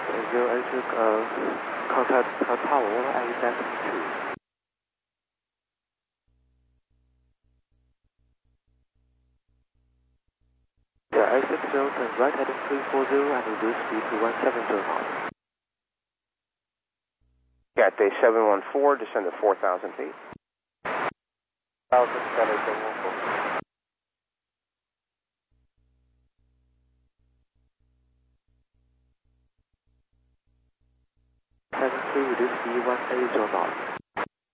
contact tower A-2. Yeah, A60, turn right heading 340 and reduce speed to 170 knots. Cathay 714, descend to 4,000 feet. 1,000, Cathay 714. Heading 3, reduce speed 180 knots.